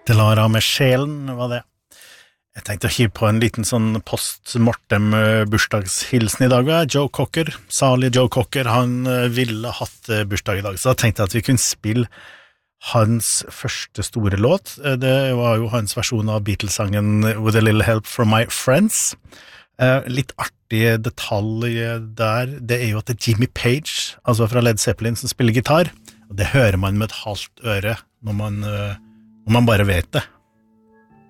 Det Lara med sjelen, var det. Jeg tenkte å hive på en liten sånn post-mortem bursdagshilsen i dag. Joe Cocker, salig Joe Cocker, han ville hatt bursdag i dag, så da tenkte jeg at vi kunne spille hans første store låt. Det var jo hans versjon av Beatles-sangen With a Little Help from My Friends. Litt artig detalj der, det jo at det Jimmy Page, altså fra Led Zeppelin, som spiller gitar, og det hører man med et halvt øre når man bare vet det.